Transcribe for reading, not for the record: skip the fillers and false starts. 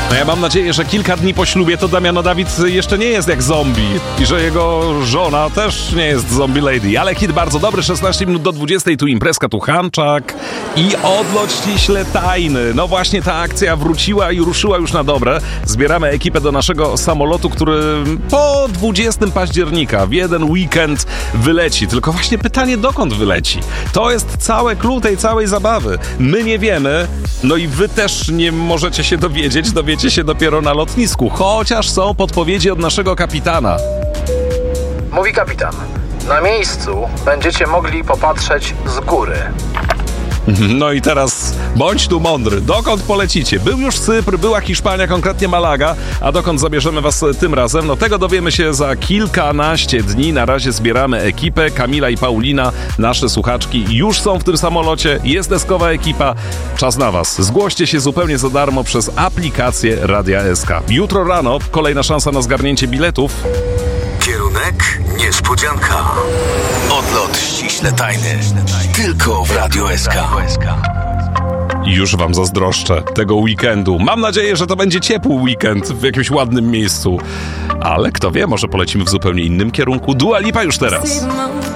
No ja mam nadzieję, że kilka dni po ślubie to Damiano Dawid jeszcze nie jest jak zombie i że jego żona też nie jest zombie lady, ale hit bardzo dobry, 16 minut do 20, tu imprezka, tu Hanczak i odlot ściśle tajny. No właśnie ta akcja wróciła i ruszyła już na dobre. Zbieramy ekipę do naszego samolotu, który po 20 października w jeden weekend wyleci. Tylko właśnie pytanie, dokąd wyleci? To jest całe clue tej całej zabawy. My nie wiemy, no i wy też nie możecie się dowiecie się dopiero na lotnisku, chociaż są podpowiedzi od naszego kapitana. Mówi kapitan. Na miejscu będziecie mogli popatrzeć z góry. No i teraz bądź tu mądry. Dokąd polecicie? Był już Cypr, była Hiszpania, konkretnie Malaga, a dokąd zabierzemy was tym razem? No tego dowiemy się za kilkanaście dni. Na razie zbieramy ekipę. Kamila i Paulina, nasze słuchaczki, już są w tym samolocie. Jest deskowa ekipa. Czas na was. Zgłoście się zupełnie za darmo przez aplikację Radia SK. Jutro rano kolejna szansa na zgarnięcie biletów. Kierunek niespodzianka. Odlot ściśle tajny. Tylko w Radio SK. Już wam zazdroszczę tego weekendu. Mam nadzieję, że to będzie ciepły weekend w jakimś ładnym miejscu. Ale kto wie, może polecimy w zupełnie innym kierunku. Dua Lipa już teraz.